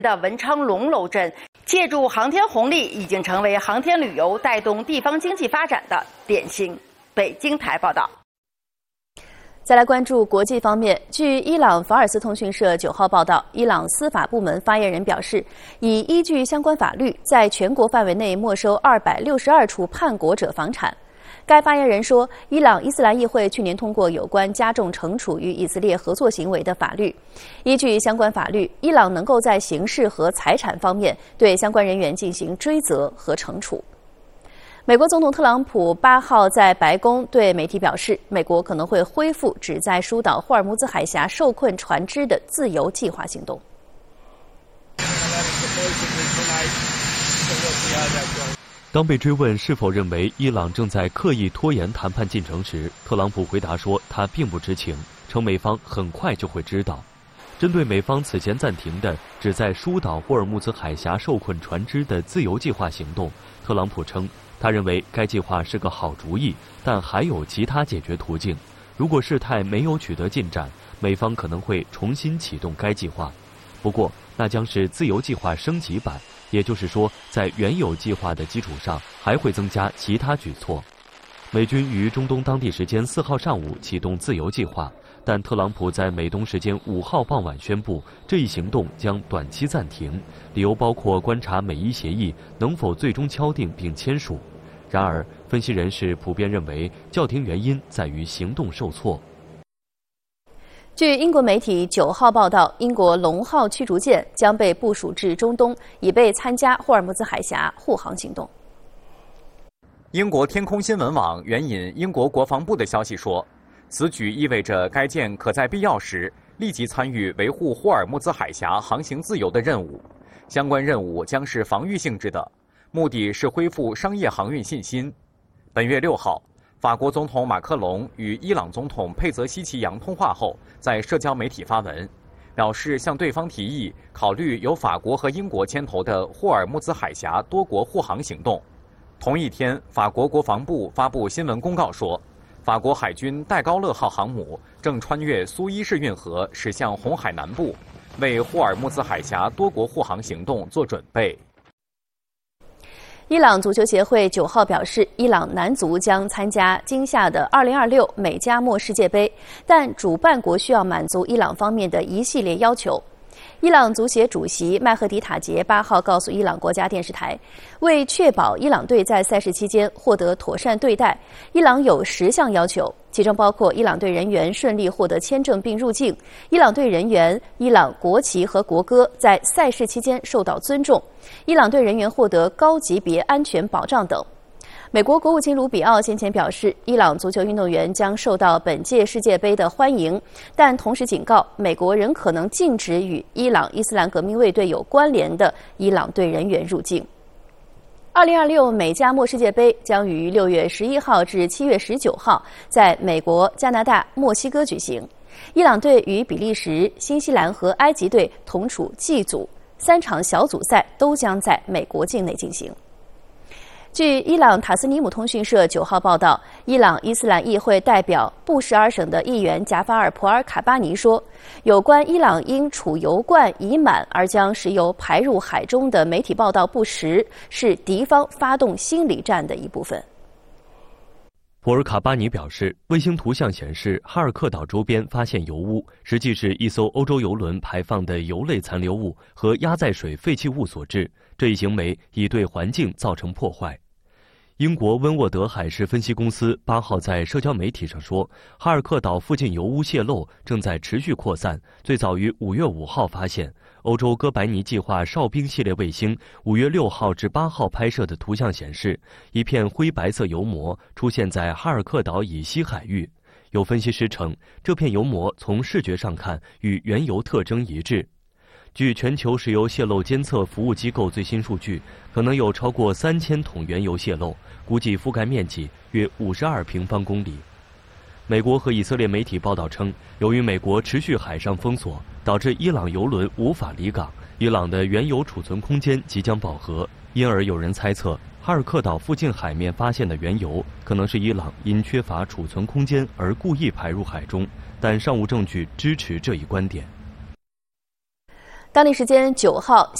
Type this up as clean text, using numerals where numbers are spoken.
的文昌龙楼镇，借助航天红利，已经成为航天旅游带动地方经济发展的典型。北京台报道。 再来关注国际方面，据伊朗法尔斯通讯社9号报道，伊朗司法部门发言人表示，已依据相关法律，在全国范围内没收262处叛国者房产。该发言人说，伊朗伊斯兰议会去年通过有关加重惩处与以色列合作行为的法律。依据相关法律，伊朗能够在刑事和财产方面对相关人员进行追责和惩处。美国总统特朗普8号在白宫对媒体表示，美国可能会恢复旨在疏导霍尔木兹海峡受困船只的自由计划行动。 当被追问是否认为伊朗正在刻意拖延谈判进程时，特朗普回答说他并不知情，称美方很快就会知道。针对美方此前暂停的旨在疏导霍尔木兹海峡受困船只的自由计划行动，特朗普称他认为该计划是个好主意，但还有其他解决途径。如果事态没有取得进展，美方可能会重新启动该计划。不过，那将是自由计划升级版，也就是说，在原有计划的基础上，还会增加其他举措。美军于中东当地时间4号上午启动自由计划，但特朗普在美东时间5号傍晚宣布，这一行动将短期暂停，理由包括观察美伊协议能否最终敲定并签署。然而，分析人士普遍认为，叫停原因在于行动受挫。 据英国媒体9号报道，英国龙号驱逐舰将被部署至中东，以备参加霍尔木兹海峡护航行动。 英国天空新闻网援引英国国防部的消息说，此举意味着该舰可在必要时立即参与维护霍尔木兹海峡航行自由的任务。相关任务将是防御性质的，目的是恢复商业航运信心。本月6号，法国总统马克龙与伊朗总统佩泽西奇扬通话后，在社交媒体发文，表示向对方提议考虑由法国和英国牵头的霍尔木兹海峡多国护航行动。同一天，法国国防部发布新闻公告说，法国海军戴高乐号航母正穿越苏伊士运河驶向红海南部，为霍尔木兹海峡多国护航行动做准备。 伊朗足球协会9号表示，伊朗男足将参加今夏的2026美加墨世界杯，但主办国需要满足伊朗方面的一系列要求。伊朗足协主席麦赫迪塔杰8号告诉伊朗国家电视台，为确保伊朗队在赛事期间获得妥善对待，伊朗有10项要求，其中包括伊朗队人员顺利获得签证并入境，伊朗队人员、伊朗国旗和国歌在赛事期间受到尊重，伊朗队人员获得高级别安全保障等。美国国务卿卢比奥先前表示，伊朗足球运动员将受到本届世界杯的欢迎，但同时警告，美国仍可能禁止与伊朗伊斯兰革命卫队有关联的伊朗队人员入境。2026美加墨世界杯将于6月11号至7月19号在美国、加拿大、墨西哥举行。伊朗队与比利时、新西兰和埃及队同处G组，3场小组赛都将在美国境内进行。据伊朗塔斯尼姆通讯社9号报道，伊朗伊斯兰议会代表布什尔省的议员贾法尔·普尔卡巴尼说，有关伊朗因储油罐已满而将石油排入海中的媒体报道不实，是敌方发动心理战的一部分。 普尔卡巴尼表示，卫星图像显示哈尔克岛周边发现油污，实际是一艘欧洲油轮排放的油类残留物和压载水废弃物所致，这一行为已对环境造成破坏。英国温沃德海事分析公司8号在社交媒体上说，哈尔克岛附近油污泄漏正在持续扩散，最早于5月5号发现。欧洲哥白尼计划哨兵系列卫星5月6号至8号拍摄的图像显示，一片灰白色油膜出现在哈尔克岛以西海域。有分析师称，这片油膜从视觉上看与原油特征一致。据全球石油泄漏监测服务机构最新数据，可能有超过3000桶原油泄漏，估计覆盖面积约52平方公里。美国和以色列媒体报道称，由于美国持续海上封锁，导致伊朗油轮无法离港，伊朗的原油储存空间即将饱和，因而有人猜测，哈尔克岛附近海面发现的原油可能是伊朗因缺乏储存空间而故意排入海中，但尚无证据支持这一观点。 当地时间9号。